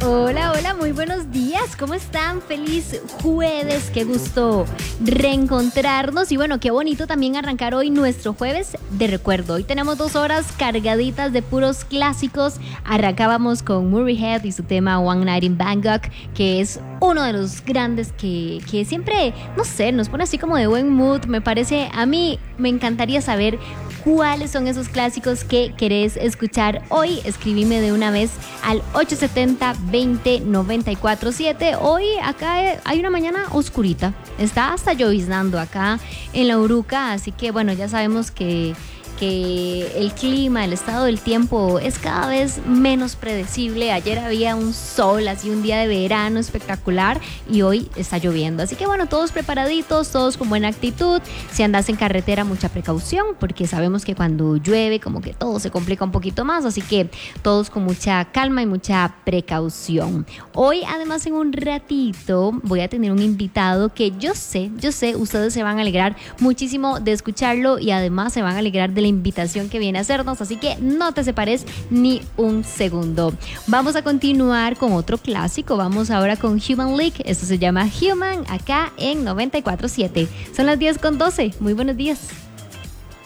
Hola, hola, muy buenos días. ¿Cómo están? Feliz jueves. Qué gusto reencontrarnos. Y bueno, qué bonito también arrancar hoy nuestro jueves de recuerdo. Hoy tenemos 2 horas cargaditas de puros clásicos. Arrancábamos con Murray Head y su tema One Night in Bangkok, que es uno de los grandes que siempre, no sé, nos pone así como de buen mood. Me parece, a mí me encantaría saber cuáles son esos clásicos que querés escuchar hoy. Escribime de una vez al 870-20-947. Hoy acá hay una mañana oscurita, está hasta lloviznando acá en la Uruca, así que bueno, ya sabemos que el clima, el estado del tiempo es cada vez menos predecible. Ayer había un sol, así un día de verano espectacular, y hoy está lloviendo. Así que bueno, todos preparaditos, todos con buena actitud. Si andas en carretera, mucha precaución, porque sabemos que cuando llueve como que todo se complica un poquito más, así que todos con mucha calma y mucha precaución. Hoy además en un ratito voy a tener un invitado que yo sé, ustedes se van a alegrar muchísimo de escucharlo, y además se van a alegrar de la invitación que viene a hacernos, así que no te separes ni un segundo. Vamos a continuar con otro clásico. Vamos ahora con Human League. Esto se llama Human, acá en 94.7. Son las 10:12. Muy buenos días.